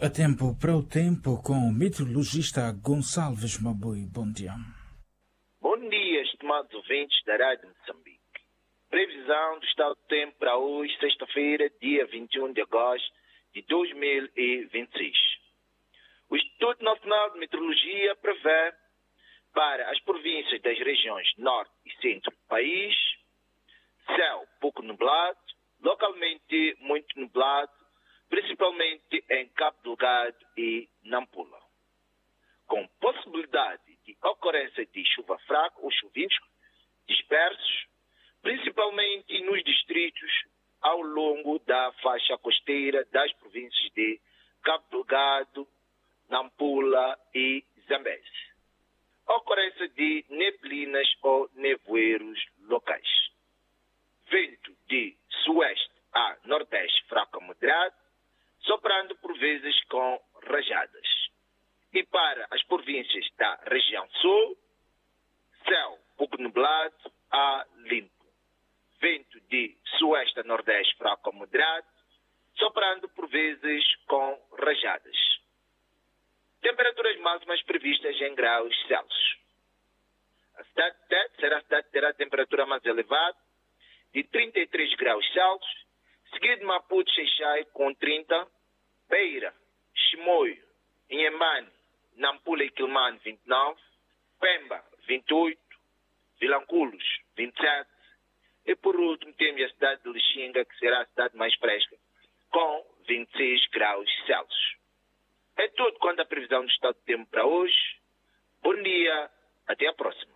A tempo para o tempo com o meteorologista Gonçalves Mabui. Bom dia. Bom dia, estimados ouvintes da Rádio Moçambique. Previsão do estado do tempo para hoje, sexta-feira, dia 21 de agosto de 2026. O Instituto Nacional de Meteorologia prevê para as províncias das regiões norte e centro do país céu pouco nublado, localmente muito nublado, principalmente em Cabo Delgado e Nampula, com possibilidade de ocorrência de chuva fraca ou chuvisco dispersos, principalmente nos distritos ao longo da faixa costeira das províncias de Cabo Delgado, Nampula e Zambeze. Ocorrência de neblinas ou nevoeiros locais. Vento de sueste a nordeste fraco a moderado, soprando por vezes com rajadas. E para as províncias da região sul, céu pouco nublado a limpo. Vento de sueste a nordeste fraco a moderado, soprando por vezes com rajadas. Temperaturas máximas previstas em graus Celsius. A cidade de Tete será a cidade que terá a temperatura mais elevada, de 33 graus Celsius, seguido de Maputo Xai-Xai com 30, Beira, Chimoio, Inhambane, Nampula e Quilmane 29, Pemba 28, Vilanculos 27 e por último temos a cidade de Lixinga, que será a cidade mais fresca, com 26 graus Celsius. É tudo quanto a previsão do estado do tempo para hoje. Bom dia, até a próxima.